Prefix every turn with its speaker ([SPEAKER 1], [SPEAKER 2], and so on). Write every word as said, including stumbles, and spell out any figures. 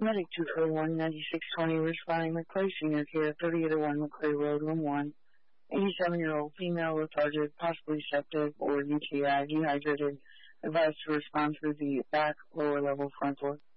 [SPEAKER 1] Medic two four one, ninety-six twenty, responding McClay Senior Care, thirty-eight oh one McClay Road, room one. eighty-seven-year-old female, lethargic, possibly septic or U T I, dehydrated, advised to respond through the back lower level front door.